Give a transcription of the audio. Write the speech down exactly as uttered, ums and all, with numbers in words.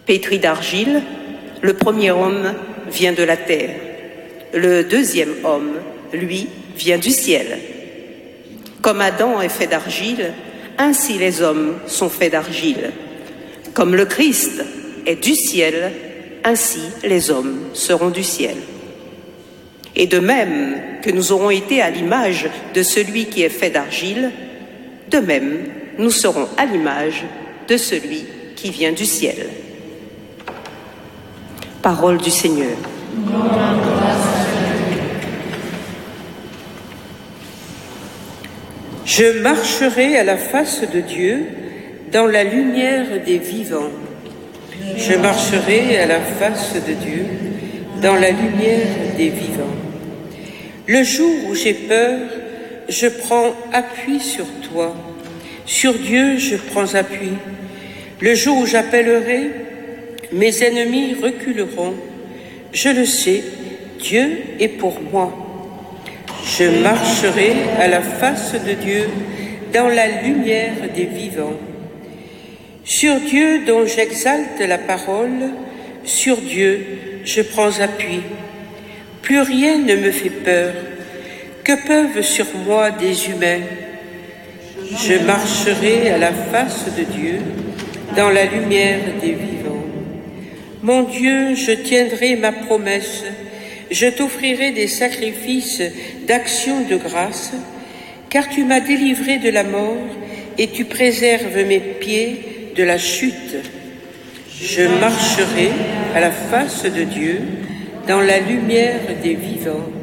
Pétri d'argile, le premier homme vient de la terre. Le deuxième homme, lui, vient du ciel. Comme Adam est fait d'argile, ainsi les hommes sont faits d'argile. Comme le Christ est du ciel, ainsi les hommes seront du ciel. Et de même que nous aurons été à l'image de celui qui est fait d'argile, de même nous serons à l'image de celui qui vient du ciel. Parole du Seigneur. Je marcherai à la face de Dieu dans la lumière des vivants. Je marcherai à la face de Dieu dans la lumière des vivants. Le jour où j'ai peur, je prends appui sur toi. Sur Dieu, je prends appui. Le jour où j'appellerai, mes ennemis reculeront. Je le sais, Dieu est pour moi. Je marcherai à la face de Dieu dans la lumière des vivants. Sur Dieu dont j'exalte la parole, sur Dieu je prends appui. Plus rien ne me fait peur. Que peuvent sur moi des humains? Je marcherai à la face de Dieu dans la lumière des vivants. Mon Dieu, je tiendrai ma promesse. Je t'offrirai des sacrifices d'action de grâce, car tu m'as délivré de la mort et tu préserves mes pieds de la chute. Je marcherai à la face de Dieu dans la lumière des vivants.